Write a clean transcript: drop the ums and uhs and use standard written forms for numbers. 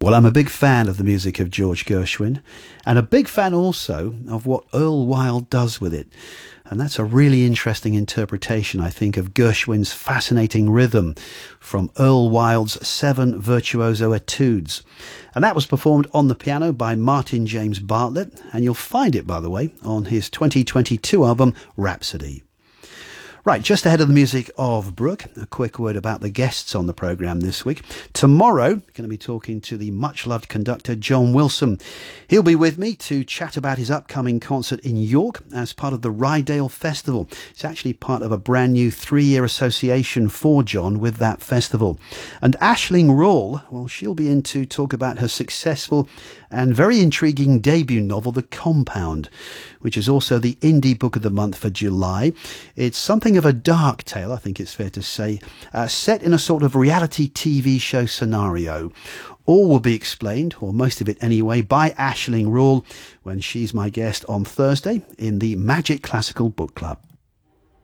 Well, I'm a big fan of the music of George Gershwin, and a big fan also of what Earl Wild does with it. And that's a really interesting interpretation, I think, of Gershwin's fascinating rhythm from Earl Wild's 7 virtuoso etudes. And that was performed on the piano by Martin James Bartlett, and you'll find it, by the way, on his 2022 album, Rhapsody. Right, just ahead of the music of Brooke, a quick word about the guests on the programme this week. Tomorrow, we're going to be talking to the much-loved conductor John Wilson. He'll be with me to chat about his upcoming concert in York as part of the Rydale Festival. It's actually part of a brand new 3-year association for John with that festival. And Aisling Rawle, well, she'll be in to talk about her successful and very intriguing debut novel, The Compound, which is also the Indie Book of the Month for July. It's something of a dark tale, I think it's fair to say, set in a sort of reality TV show scenario. All will be explained, or most of it anyway, by Aisling Rawle when she's my guest on Thursday in the Magic Classical Book Club.